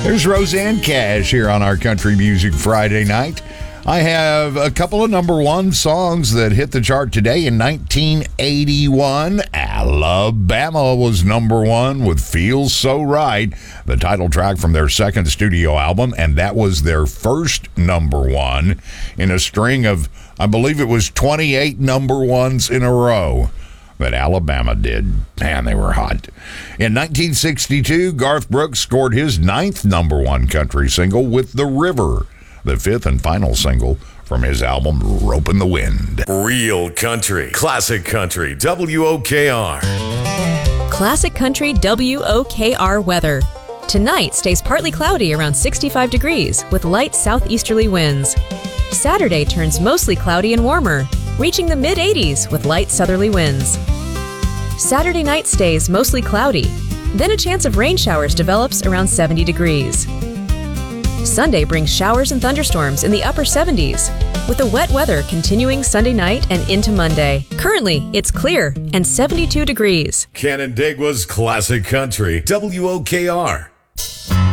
There's Roseanne Cash here on our Country Music Friday night. I have a couple of number one songs that hit the chart today. In 1981, Alabama was number one with Feels So Right, the title track from their second studio album, and that was their first number one in a string of, I believe it was 28 number ones in a row that Alabama did. Man, they were hot. In 1962, Garth Brooks scored his ninth number one country single with The River, the fifth and final single from his album Ropin' the Wind. Real country, classic country, WOKR. Classic country WOKR weather. Tonight stays partly cloudy around 65 degrees with light southeasterly winds. Saturday turns mostly cloudy and warmer, reaching the mid-80s with light southerly winds. Saturday night stays mostly cloudy, then a chance of rain showers develops around 70 degrees. Sunday brings showers and thunderstorms in the upper 70s, with the wet weather continuing Sunday night and into Monday. Currently, it's clear and 72 degrees. Canandaigua's classic country, WOKR.